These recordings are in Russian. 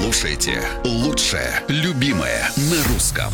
слушаете лучшее, любимое на русском.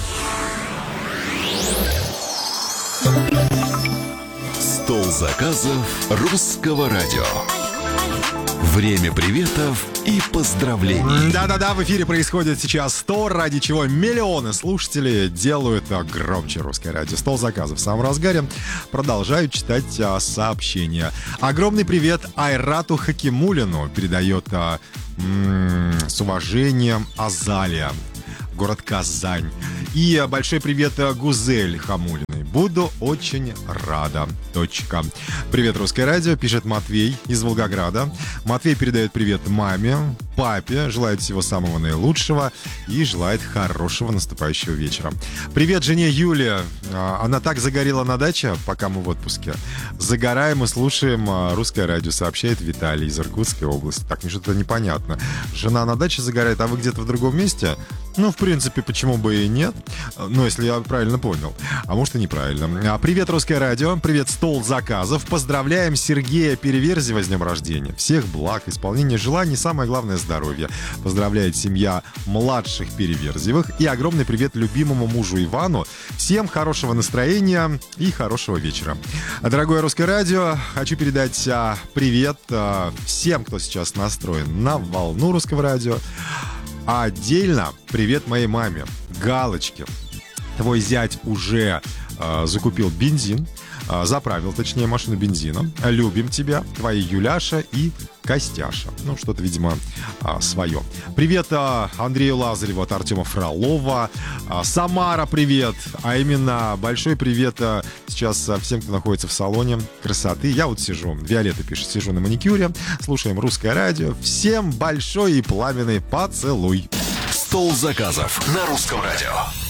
Стол заказов русского радио. Время приветов и поздравлений. Да-да-да, в эфире происходит сейчас то, ради чего миллионы слушателей делают громче русское радио. Стол заказов в самом разгаре. Продолжаю читать сообщения. Огромный привет Айрату Хакимулину. Передает с уважением Азалия, город Казань. И большой привет Гузель Хамулиной. Буду очень рада. Точка. Привет, русское радио, пишет Матвей из Волгограда. Матвей передает привет маме, папе, желает всего самого наилучшего и желает хорошего наступающего вечера. Привет жене Юле. Она так загорела на даче, пока мы в отпуске. Загораем и слушаем русское радио, сообщает Виталий из Иркутской области. Так, мне что-то непонятно. Жена на даче загорает, а вы где-то в другом месте? Ну, в принципе, почему бы и нет? Ну, если я правильно понял. А может и неправильно. Привет, русское радио. Привет, стол заказов. Поздравляем Сергея Переверзева с днем рождения. Всех благ, исполнения желаний, самое главное здоровье. Поздравляет семья младших Переверзевых. И огромный привет любимому мужу Ивану. Всем хорошего настроения и хорошего вечера. Дорогое русское радио, хочу передать привет всем, кто сейчас настроен на волну русского радио. А отдельно привет моей маме, Галочке. Твой зять уже закупил бензин, заправил, точнее, машину бензином. Любим тебя, твои Юляша и Костяша. Ну, что-то, видимо, свое. Привет Андрею Лазареву от Артема Фролова. Самара, привет. А именно, большой привет сейчас всем, кто находится в салоне красоты. Я вот сижу, Виолетта пишет, сижу на маникюре, слушаем русское радио. Всем большой и пламенный поцелуй. Стол заказов на русском радио.